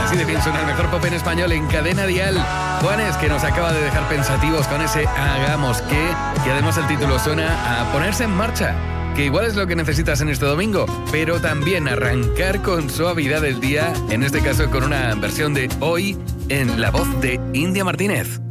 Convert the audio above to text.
Así de bien suena el mejor pop en español en Cadena Dial. Juanes, que nos acaba de dejar pensativos con ese Hagamos que además el título suena a ponerse en marcha, que igual es lo que necesitas en este domingo, pero también arrancar con suavidad el día, en este caso con una versión de Hoy en la voz de India Martínez.